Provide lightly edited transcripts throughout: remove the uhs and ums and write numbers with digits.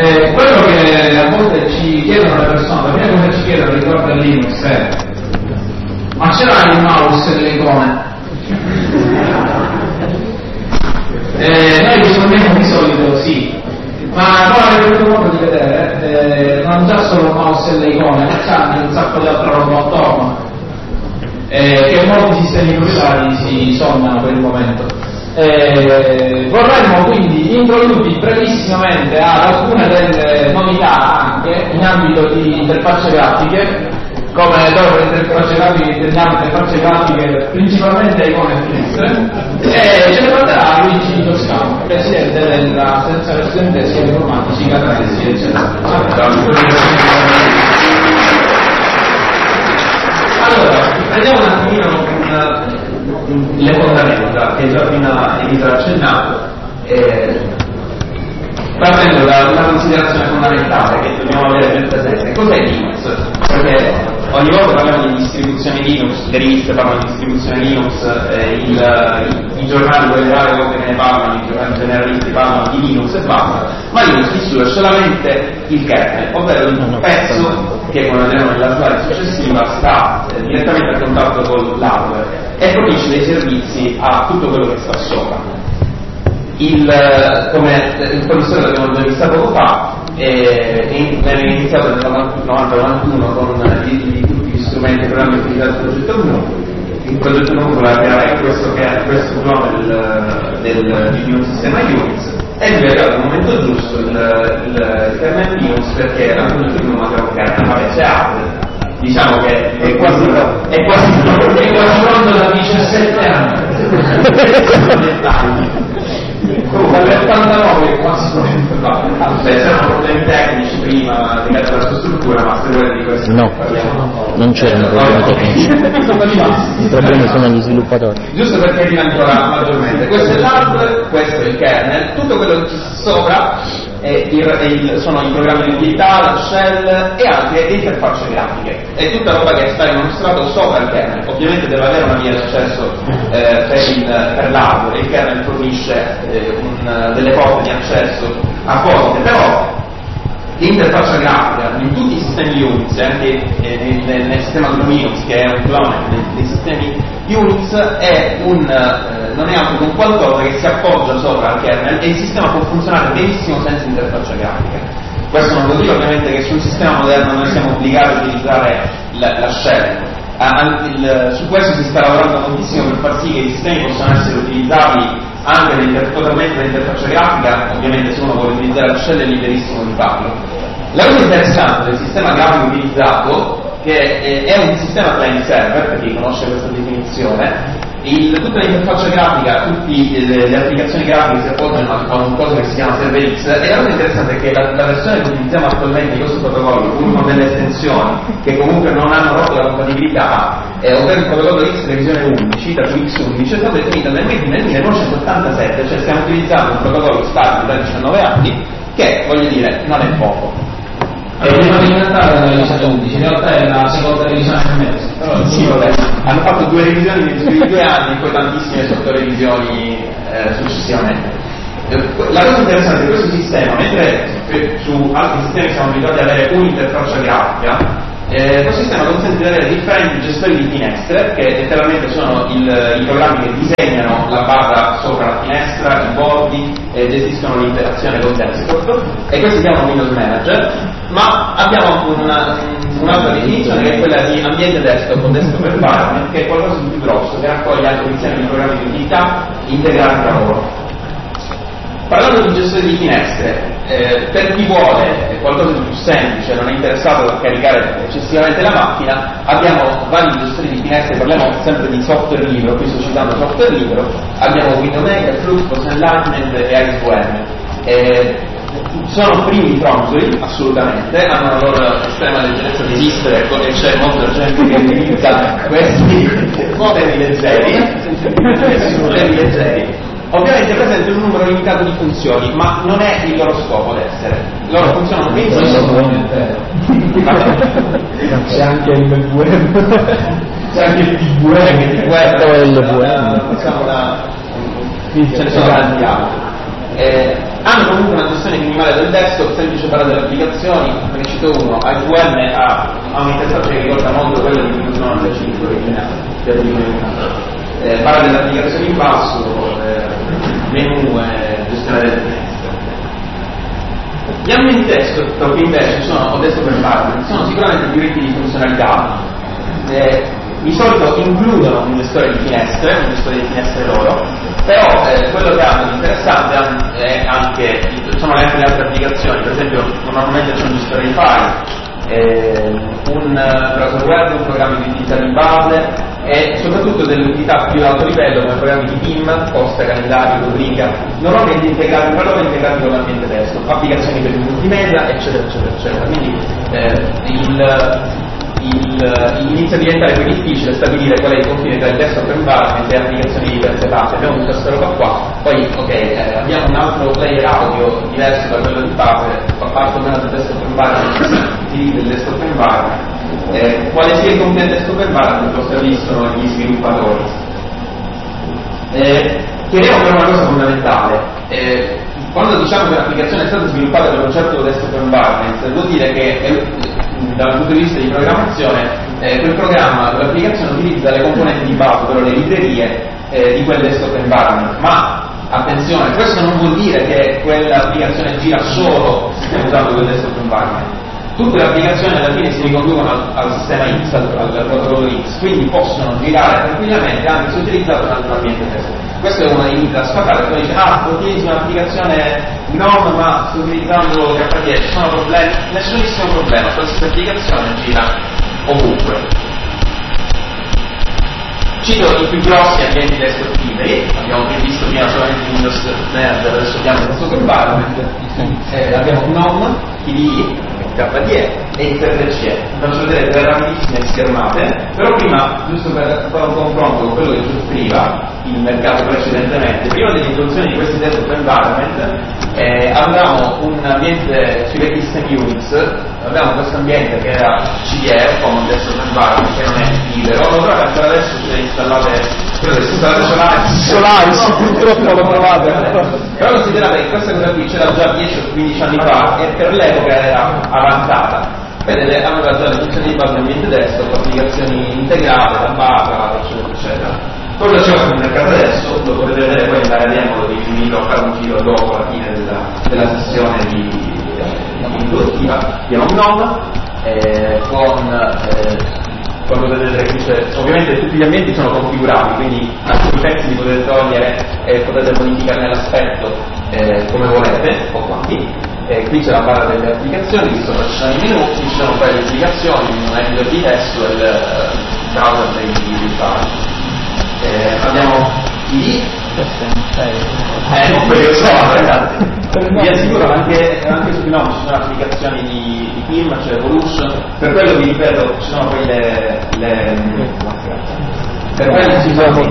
Quello che a volte ci chiedono le persone, la prima cosa che ci chiedono riguardo a Linux è: ma ce l'hai il mouse e le icone? Noi rispondiamo di solito sì, ma poi avete avuto modo di vedere, non già solo il mouse e le icone, ma c'è anche un sacco di altra roba attorno, che molti sistemi proprietari si sognano per il momento. Vorremmo quindi introdurvi brevissimamente ad alcune delle novità anche in ambito di interfacce grafiche. Come dopo le interfacce grafiche intendiamo interfacce grafiche principalmente icone e finestre, e ce ne parlerà Luigi Toscano, presidente dell'Associazione Studentesca di Informatici Catanesi, eccetera. Allora, prendiamo un attimino le fondamenta che già prima Elisa ha accennato, partendo da una considerazione fondamentale che dobbiamo avere ben presente. Cos'è Linux? Perché ogni volta parliamo di distribuzione Linux, le riviste parlano di distribuzione Linux, i giornali, quelle rare volte che ne parlano, i giornali generalisti parlano di Linux e basta, ma Linux misura solamente il kernel, ovvero il pezzo che, come vedremo nella slide successiva, sta direttamente a contatto con l'hardware e fornisce dei servizi a tutto quello che sta sopra. Come il professore l'abbiamo già visto poco fa, venne iniziato nel 90-91 con tutti gli strumenti e programmi utilizzati sul progetto GNU. Il progetto GNU era questo clone di un sistema Unix, e lui è arrivato al momento giusto il kernel Linux, perché anche il GNU aveva un kernel, ma c'è Apple. Diciamo che è quasi pronto da 17 anni. Comunque l'89 è quasi pronto. C'erano problemi tecnici prima legati alla sua struttura, ma se di questo no, non c'erano problemi tecnici. I problemi sono gli sviluppatori. Giusto perché ancora maggiormente. Questo è l'hardware, questo è il kernel, tutto quello che ci sta sopra sono i programmi di utilità, la shell e anche le interfacce grafiche. È tutta roba che sta in uno strato sopra il kernel. Ovviamente deve avere una via d'accesso per l'hardware. Il kernel fornisce delle porte di accesso apposite, però l'interfaccia grafica in tutti i sistemi Unix, anche nel sistema Linux, che è un clone dei sistemi Unix, non è altro che un qualcosa che si appoggia sopra al kernel, e il sistema può funzionare benissimo senza interfaccia grafica. Questo non vuol dire ovviamente che sul sistema moderno noi siamo obbligati a utilizzare la shell. Su questo si sta lavorando moltissimo per far sì che i sistemi possano essere utilizzabili anche totalmente dall'interfaccia grafica. Ovviamente se uno vuole utilizzare la shell è liberissimo di farlo. La cosa interessante del sistema grafico utilizzato, che è un sistema client server, per chi conosce questa definizione, tutta l'interfaccia grafica, tutte le applicazioni grafiche si appoggiano a un cosa che si chiama ServerX, e la cosa interessante è che la versione che utilizziamo attualmente di questo protocollo, pur con delle estensioni che comunque non hanno proprio la compatibilità, ovvero il protocollo X revisione 11, da X11, è stata definita nel 1987, cioè stiamo utilizzando un protocollo statico da 19 anni, che voglio dire non è poco. È inventata nel 2011, in realtà è la seconda revisione e mezzo. Però sì, vabbè, hanno fatto 2 revisioni nel giro di 2 anni e poi tantissime sottorevisioni successivamente. La cosa interessante è che questo sistema, mentre su altri sistemi siamo abituati ad avere un'interfaccia grafica, questo sistema consente di avere differenti gestori di finestre, che letteralmente sono i programmi che disegnano la barra sopra la finestra, i bordi, e gestiscono l'interazione con desktop, e questo si chiama Windows Manager. Ma abbiamo un'altra definizione, che è quella di ambiente desktop o desktop environment, che è qualcosa di più grosso, che raccoglie anche insieme di programmi di utilità integrati tra loro. Parlando di gestione di finestre, per chi vuole qualcosa di più semplice, non è interessato a caricare eccessivamente la macchina, abbiamo vari gestori di finestre. Parliamo sempre di software libero, qui sto citando software libero. Abbiamo Windowmaker, Flux, Enlightenment e ISVM. Sono primi fronzoli, assolutamente, hanno la loro estrema leggerezza di esistere, e c'è molta gente che utilizza questi temi leggeri. Ovviamente presenta un numero limitato di funzioni, ma non è il loro scopo d'essere. Loro funzionano benissimo. C'è anche il web, c'è anche il TVM, facciamo ce ne sono tanti altri. Hanno comunque una gestione minimale del desktop, semplice barra delle applicazioni, ne cito uno, AVM ha un'interfaccia che ricorda molto quella di Windows 95 originale, barra delle applicazioni in basso, menu e gestione del testo. Gli ambienti desktop invece sono, o desktop environment, sono sicuramente più ricchi di funzionalità. Di solito includono un gestore di finestre loro, però quello che hanno di interessante è anche, sono anche le altre applicazioni. Per esempio normalmente c'è un gestore di file, un browser web, un programma di utilità di base e soprattutto delle utilità più alto livello come programmi di PIM, posta, calendario, rubrica, normalmente integrati con l'ambiente desktop, applicazioni per il multimedia, eccetera eccetera eccetera. Quindi inizia a diventare più difficile stabilire qual è il confine tra il desktop environment e applicazioni di diverse classi. Abbiamo tutta questa roba qua, poi abbiamo un altro player audio diverso da quello di base, fa parte o meno del desktop environment, del desktop environment. Quale sia il confine del desktop environment lo stabiliscono gli sviluppatori. Chiediamo però una cosa fondamentale. Quando diciamo che un'applicazione è stata sviluppata per un certo desktop environment, vuol dire che dal punto di vista di programmazione quel programma, quell'applicazione utilizza le componenti di base, ovvero le librerie di quel desktop environment. Ma attenzione, questo non vuol dire che quell'applicazione gira solo se stiamo usando quel desktop environment. Tutte le applicazioni alla fine si riconducono al sistema X, al protocollo X, quindi possono girare tranquillamente anche se utilizzate un altro ambiente desktop. Questo è uno dei limiti da sfatare, poi dice utilizzi un'applicazione GNOME ma sto utilizzando KDE, ci sono problemi, nessunissimo problema, qualsiasi applicazione gira ovunque. Cito i più grossi ambienti desktop liberi, abbiamo visto prima solamente Windows Nerd, adesso abbiamo il desktop environment, abbiamo GNOME, KDE, KDE e Internet-CE. Faccio vedere delle rapidissime schermate, però prima, giusto per fare un confronto con quello che ci offriva il mercato precedentemente, prima dell'introduzione di questi desktop environment avevamo un ambiente sui vecchi sistemi Unix, avevamo questo ambiente che era CDE, come un desktop environment che non è libero, lo trovate ancora adesso se installate Solaris, purtroppo lo provate. Però considerate che questa cosa qui c'era già 10 o 15 anni fa e per l'epoca era avanzata. Vedete, aveva già le funzioni di base ambiente desktop, applicazioni integrate, la barra, eccetera eccetera. Cosa c'è sul mercato adesso? Lo potete vedere poi nella demo, lo invito a fare un giro dopo la fine della sessione di introduttiva. Abbiamo un GNOME con potete vedere qui c'è, ovviamente tutti gli ambienti sono configurabili, quindi alcuni pezzi li potete togliere e potete modificarne l'aspetto come volete o quanti. Qui c'è la barra delle applicazioni, qui sopra ci sono i menu, qui ci sono poi le applicazioni, un editor di testo e il browser dei file. Abbiamo PD, non quelli che sono, vi assicuro anche su GNOME ci sono applicazioni di PIM, c'è Evolution, per quello vi ripeto ci sono poi per quelli ci sono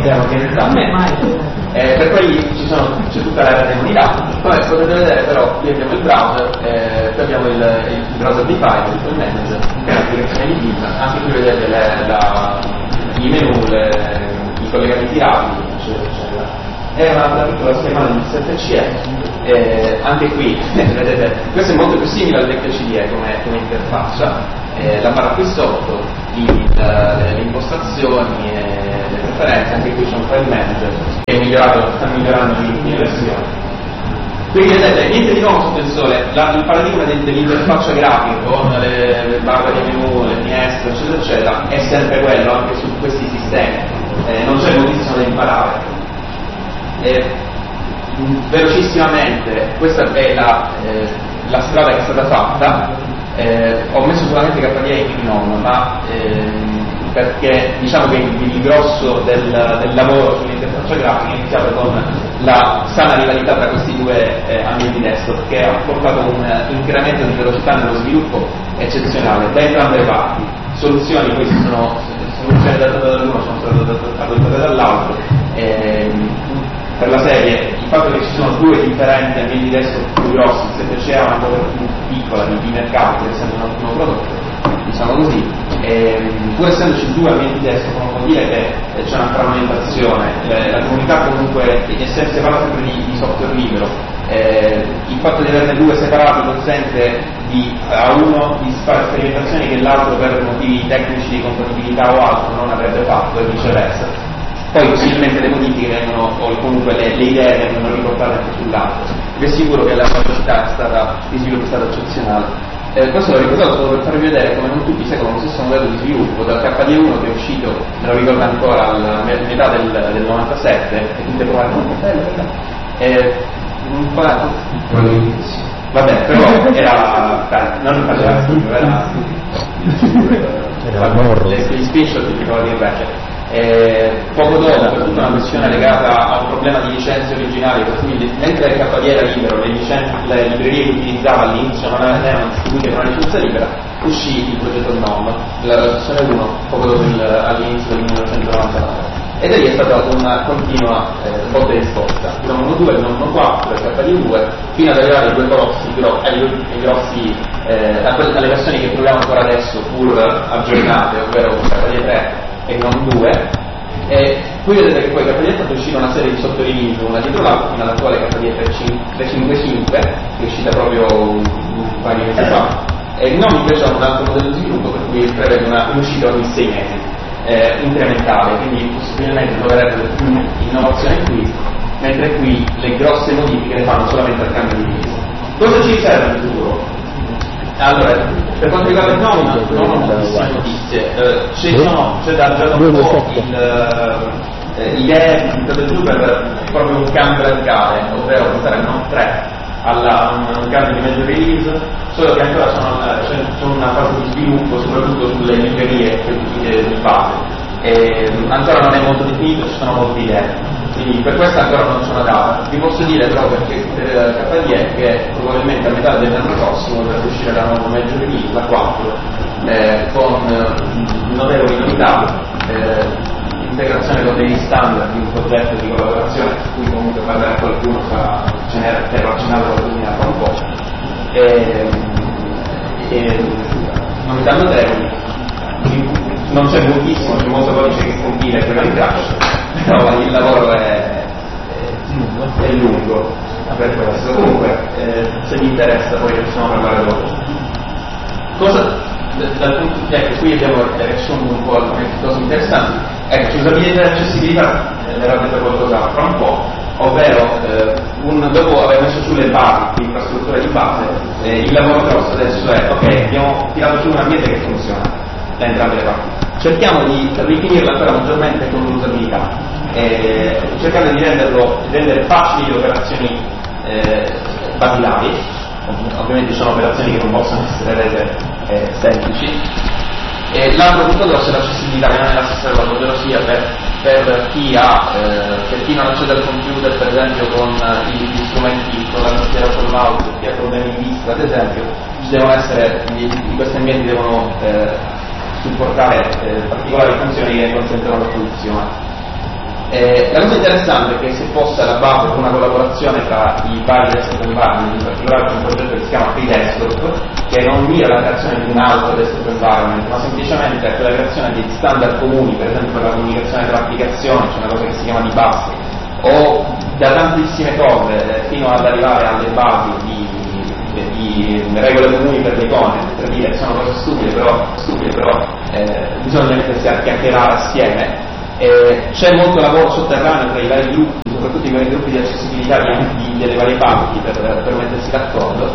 per quelli c'è tutta la rete di là. Come potete vedere però qui abbiamo il browser, qui abbiamo il browser di file, il manager, che è l'applicazione di PIM, anche qui vedete i menu, i collegamenti rapidi, eccetera eccetera. È una piccola schemata di 7CE, anche qui vedete, questo è molto più simile al vecchio CDE come interfaccia, la barra qui sotto, le impostazioni e le preferenze, anche qui c'è un file manager che sta migliorando in versione. Quindi vedete, niente di nuovo sotto il sole, il paradigma dell'interfaccia grafica con le barre di menu, le finestre, eccetera eccetera, è sempre quello anche su questi sistemi, non c'è moltissimo da imparare. Velocissimamente, questa è la strada che è stata fatta. Ho messo solamente KDE e GNOME, ma perché diciamo che il grosso del lavoro sull'interfaccia grafica è iniziato con la sana rivalità tra questi due ambienti desktop, che ha portato un incremento di velocità nello sviluppo eccezionale da entrambe le parti. Soluzioni poi soluzioni adottate dall'uno sono state adottate dall'altro. Per la serie, il fatto che ci sono due differenti ambienti desktop più grossi, il 7CE è una cosa più piccola di mercato, essendo un ottimo prodotto, diciamo così, pur essendoci due ambienti desktop non vuol dire che c'è una frammentazione, la comunità comunque si parla sempre di software libero, Il fatto di averne due separati consente a uno di fare sperimentazioni che l'altro per motivi tecnici di compatibilità o altro non avrebbe fatto e viceversa. Poi possibilmente le modifiche vengono, o comunque le idee vengono riportate anche sull'altro. Vi assicuro che la capacità di sviluppo è stata eccezionale. Questo l'ho ricordato solo per farvi vedere come non tutti seguono lo stesso modello di sviluppo. Dal KD1 che è uscito, me lo ricordo ancora, alla metà del 97, e tutte provate vabbè, però non faceva schifo, era un morro. Gli screenshot ti ricordo invece. Poco dopo, per tutta una questione legata a un problema di licenze originali, per cui mentre il KD era libero, le librerie che utilizzava all'inizio non erano distribuite con una licenza libera, uscì il progetto GNOME, la versione 1, poco dopo all'inizio del 1999. E da lì è stata una continua botta e risposta, GNOME 2, GNOME 4 e KD2, fino ad arrivare ai due grossi, alle versioni che troviamo ancora adesso, pur aggiornate, ovvero KD3 e non 2, e qui vedete che poi KD è stato uscito una serie di sottorelease una dietro l'altra fino all'attuale KD 355 che è uscita proprio un paio di mesi fa, e non invece ha un altro modello di sviluppo per cui prevede un'uscita ogni 6 mesi incrementale, quindi possibilmente troverete più innovazione qui, mentre qui le grosse modifiche le fanno solamente al cambio di divisa. Cosa ci serve nel futuro? Allora, per quanto riguarda il GNOME non ho moltissime notizie, c'è da già un po' l'idea di giù per proprio un cambio radicale, ovvero passare al GNOME 3 un cambio di major release, solo che ancora c'è una fase di sviluppo soprattutto sulle librerie di base, ancora non è molto definito, ci sono molte idee, quindi per questo ancora non c'è una data. Vi posso dire però perché per KD è che probabilmente a metà dell'anno prossimo dovrebbe uscire la nuova major release, la 4, con notevoli novità, integrazione con degli standard di un progetto di collaborazione su cui comunque parlerà qualcuno, ce n'era accennato qualcuno fra un po', novità notevoli. Non c'è moltissimo, c'è molto codice che scompila e poi crash, però il lavoro è lungo per questo. Comunque se vi interessa poi possiamo parlare dopo. Qui abbiamo riassunto un po' alcune cose interessanti. Ecco, usabilità e accessibilità, ne ho detto qualcosa fra un po', ovvero dopo aver messo su le basi, l'infrastruttura di base, il lavoro grosso adesso è ok, abbiamo tirato su un ambiente che funziona da entrambe le parti. Cerchiamo di rifinirla ancora maggiormente con l'usabilità, cercando di rendere facili le operazioni basilari. Ovviamente sono operazioni che non possono essere rese semplici. L'altro punto grosso è l'accessibilità, che non è la stessa cosa, ovvero sia per chi non accede al computer, per esempio con gli strumenti, con la tastiera o con il mouse, chi ha problemi di vista ad esempio, ci devono essere, in questi ambienti devono supportare particolari funzioni che consentono la fruizione. La cosa interessante è che si possa alla base con una collaborazione tra i vari desktop environment, in particolare con un progetto che si chiama FreeDesktop, che non mira alla creazione di un altro desktop environment, ma semplicemente a quella creazione di standard comuni, per esempio per la comunicazione tra applicazioni, c'è una cosa che si chiama di base, o da tantissime cose, fino ad arrivare alle basi di regole comuni per le icone, per dire sono cose stupide però bisogna mettersi a chiacchierare assieme. C'è molto lavoro sotterraneo tra i vari gruppi, soprattutto i vari gruppi di accessibilità delle varie parti per mettersi d'accordo.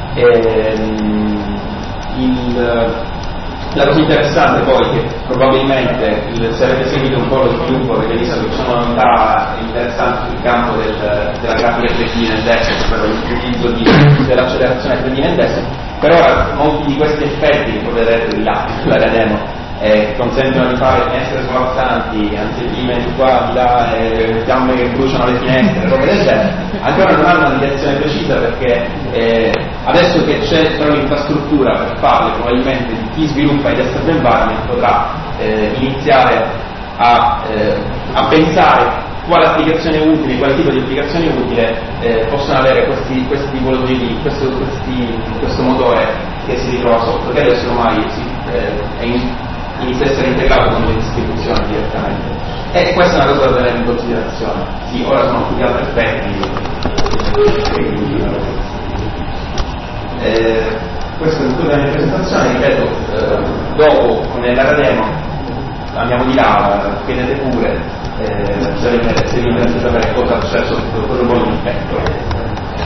La cosa interessante poi che probabilmente se avete seguito un po' lo sviluppo avete visto che ci sono novità interessanti sul campo della grafica 3D nel desktop, per l'utilizzo dell'accelerazione 3D nel desktop. Per ora molti di questi effetti che poi vedrete di là nella demo consentono di fare finestre svolazzanti, anteprime di qua, di là, fiamme che bruciano le finestre, roba del genere. Ancora non hanno una direzione precisa perché adesso che c'è però l'infrastruttura per farle, probabilmente chi sviluppa i desktop environment potrà iniziare a pensare quale applicazione utile, quale tipo di applicazione utile possono avere questi tipologie questo motore che si ritrova sotto, che adesso ormai inizia a essere integrato con le distribuzioni direttamente. E questa è una cosa da tenere in considerazione. Sì, ora sono più che altri aspetti Questa è tutta la mia presentazione, ripeto, dopo nella demo andiamo di là, chiedete pure se vi interessa sapere cosa c'è sotto quello che voi specchio.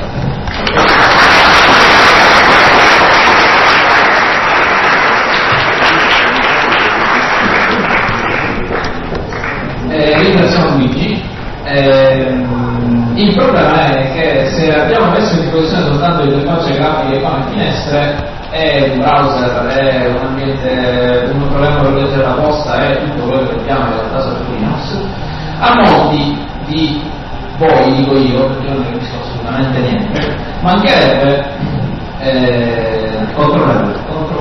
Ringraziamo Luigi. Il problema è che se abbiamo messo in disposizione soltanto le interfacce grafiche con le finestre e un browser è un ambiente, un problema per leggere la posta è tutto quello che abbiamo in realtà su Linux, a molti di voi, dico io, perché io non ne capisco assolutamente niente, mancherebbe CTRL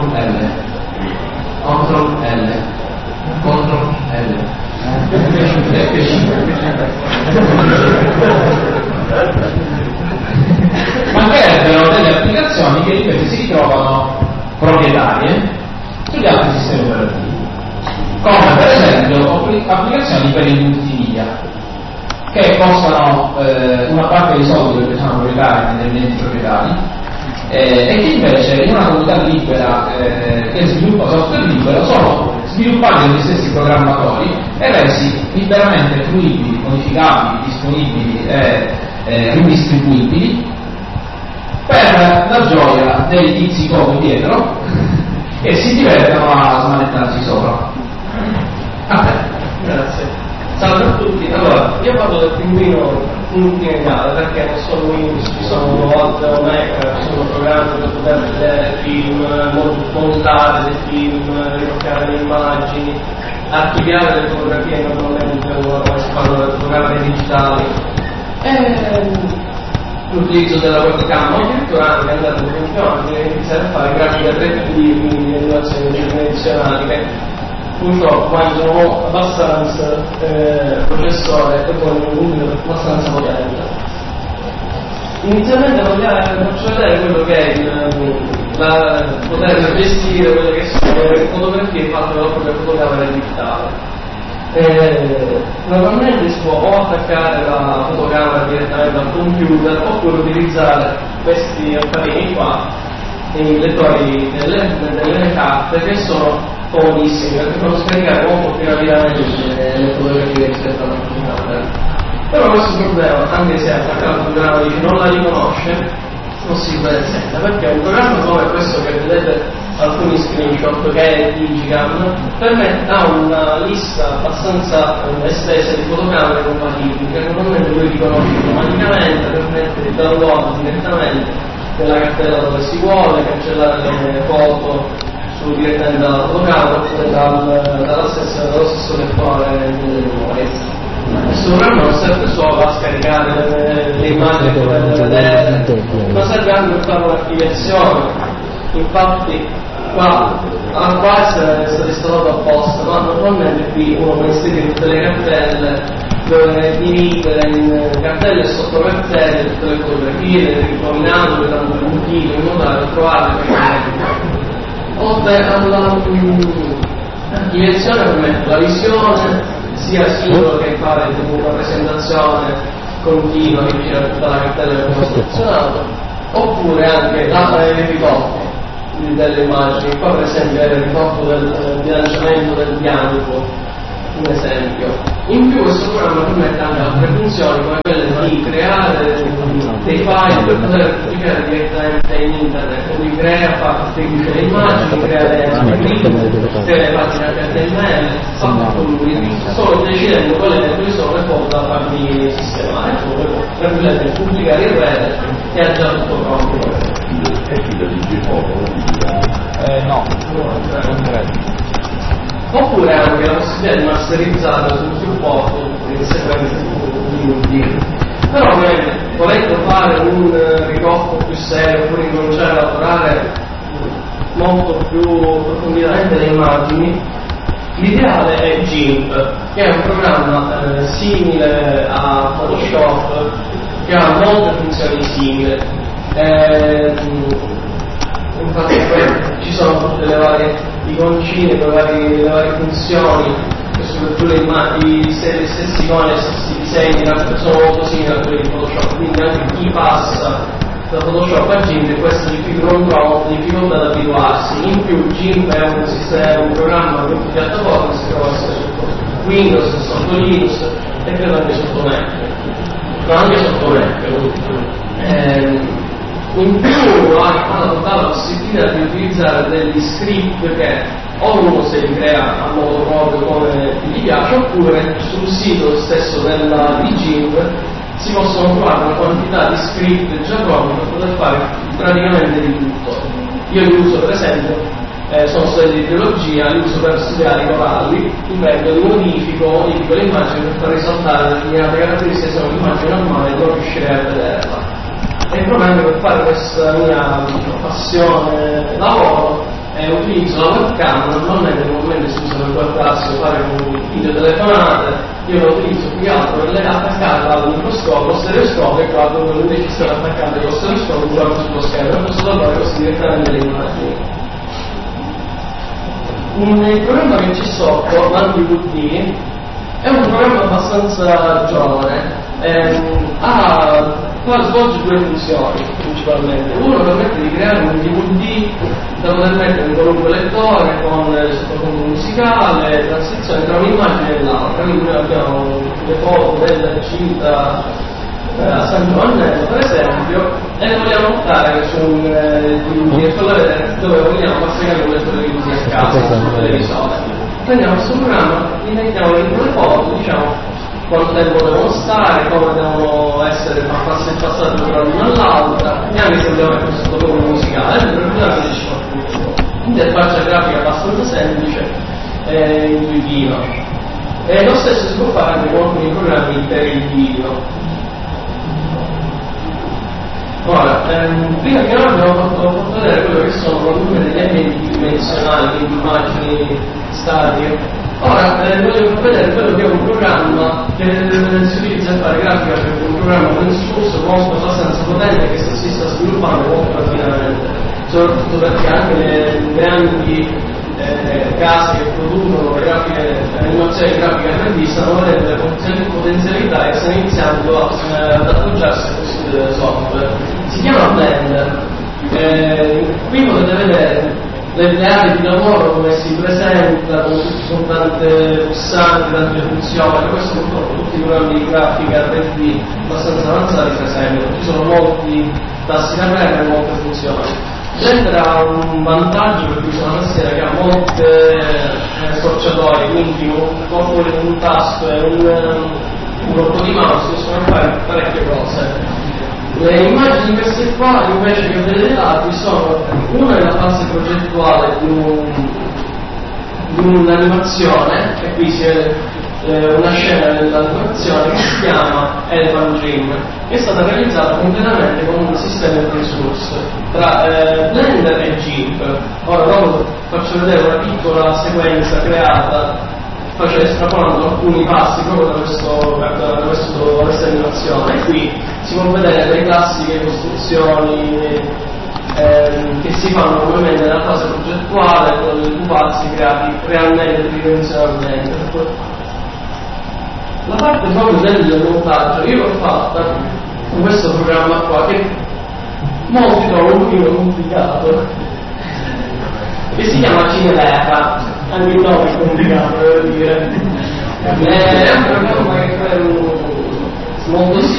mancherebbero delle applicazioni che invece si ritrovano proprietarie sugli altri sistemi operativi, come per esempio applicazioni per il multimedia che costano una parte dei soldi perché sono proprietari negli enti proprietari e che invece in una comunità libera che sviluppa software libero sono sviluppati dagli stessi programmatori e resi liberamente fruibili, modificabili, disponibili e ridistribuibili per la gioia dei tizi come dietro e si divertono a smanettarsi sopra. A te. Grazie. Salve a tutti. Allora, io parlo del pinguino multimediale perché non solo Windows, ci sono altre Mac, sono programmi per poter vedere film, montare dei film, ritoccare le immagini, archiviare le fotografie normalmente come si fanno le fotografie digitali. L'utilizzo della webcam addirittura anche andato in funzione di iniziare a fare grafica 3D, quindi animazioni tridimensionali che purtroppo mangiano abbastanza processore e poi un numero abbastanza potente. Inizialmente faccio vedere quello che è poter gestire quelle che sono le fotografie fatte dalla propria fotocamera digitale. Normalmente si può o attaccare la fotocamera direttamente al computer oppure utilizzare questi apparecchi qua, i lettori delle carte che sono comodissimi perché fanno scaricare molto più rapidamente le fotografie rispetto alla fotocamera. Però questo problema, anche se attaccato al programma dice non la riconosce, non si presenta perché un programma come questo che vedete alcuni screenshot che è Digicam permette una lista abbastanza estesa di fotocamere compatibili che normalmente lui riconosce automaticamente, permette di download direttamente nella cartella dove si vuole, cancellare le foto direttamente dalla fotocamera oppure dallo stesso lettore delle memorie. Questo programma non serve solo a scaricare le immagini che potete vedere, ma serve anche per fare un'archiviazione. Infatti qua è stato installato apposta, ma normalmente qui uno può inserire tutte le cartelle dove dividere in cartelle e sottocartelle tutte le fotografie, ricombinandole, dando il motivo in modo da trovarle per oltre all'archiviazione permette la visione sia singolo che fare una presentazione continua che gira tutta la cartella che abbiamo selezionato oppure anche il ritocco delle immagini. Qua per esempio è il ritocco del bilanciamento del bianco, un esempio. In più questo programma permette anche altre funzioni come quelle di creare dei file per poter pubblicare direttamente in internet, quindi distribuisce le immagini, crea le link, crea le pagine HTML, fa tutto lui, solo decidendo quali sono le foto da fargli sistemare, per pubblicare in rete e ha già tutto pronto. No, non credo. Oppure anche la possibilità di masterizzare sul supporto in sequenze di però ovviamente volendo fare un ritocco più serio oppure incominciare a lavorare molto più profondamente le immagini, l'ideale è GIMP, che è un programma simile a Photoshop che ha molte funzioni simili. Infatti ci sono tutte le varie iconcine, le varie funzioni i stessi iconi, i stessi disegni sono molto simili a quelli di Photoshop, quindi anche chi passa da Photoshop a GIMP questo non trova molta difficoltà ad abituarsi. In più GIMP è un programma multipiattaforma, si trova sia sotto Windows, sotto Linux e credo anche sotto Mac, ma anche sotto Mac. In più ha la possibilità di utilizzare degli script che o uno se li crea a modo proprio come gli piace, oppure sul sito stesso di GIMP si possono trovare una quantità di script già pronti per poter fare praticamente di tutto. Io li uso per esempio, sono studi di biologia, li uso per studiare i coralli, ripeto, li modifico l'immagine per far risaltare determinate caratteristiche, se l'immagine normale non riuscirei a vederla. E proprio per fare questa mia passione lavoro utilizzo la webcam, normalmente normalmente si usa per guardarsi o fare videotelefonate, io lo utilizzo più che altro per attaccata al microscopio, stereoscopio, e qua dove invece sono attaccate allo stereoscopio guardo sullo schermo e posso trovare così direttamente le immagini. Il programma che c'è sotto, l'AntiVD, è un programma abbastanza giovane, svolge due funzioni principalmente. Uno permette di creare un DVD da poter mettere in qualunque lettore con il sottofondo musicale, transizione tra un'immagine e l'altra. Quindi noi abbiamo le foto della cinta a San Giovannello per esempio e le vogliamo portare su un DVD dove vogliamo passare un lettore di musica a casa sul televisore. Prendiamo questo programma, gli mettiamo dentro le foto, diciamo quanto tempo devono stare, come devono essere farsi il passaggio tra l'una all'altra, e anche se devono essere sottofondo musicale, per programma ci fa tutto. Interfaccia grafica abbastanza semplice e intuitiva. E lo stesso si può fare anche con alcuni programmi per il video. Ora, prima che noi abbiamo fatto vedere quello che sono degli elementi dimensionali, quindi immagini statiche. Ora voglio far vedere quello che è un programma che si utilizza per fare grafica, perché è un programma open source molto abbastanza potente che si sta sviluppando molto rapidamente, soprattutto perché anche le grandi case che producono animazioni grafiche 3D stanno vedendo le potenzialità e stanno iniziando ad appoggiarsi a questo software. Si chiama Blender. Qui potete vedere le aree di lavoro come si presenta, con tante pulsanti, tante funzioni. Questo purtroppo tutti i programmi di grafica 3D abbastanza avanzati presentano, ci sono molti tassi da premere e molte funzioni. Blender ha un vantaggio perché c'è una tastiera che ha molte scorciatoie, quindi un tasto e un blocco di mouse possono fare parecchie cose. Le immagini queste qua invece che vedete là sono una è la fase progettuale di un'animazione, e qui si vede una scena dell'animazione che si chiama Elephant Dream, che è stata realizzata completamente con un sistema open source tra Blender e GIMP. Ora dopo faccio vedere una piccola sequenza creata estrapolando alcuni passi proprio da questa animazione, e qui si può vedere le classiche costruzioni che si fanno normalmente nella fase progettuale con i pupazzi creati realmente tridimensionalmente. La parte proprio del montaggio io l'ho fatta con questo programma qua che molti trovano un pochino complicato, che si chiama Cineverra, anche il nome è complicato, devo dire. È un programma che è molto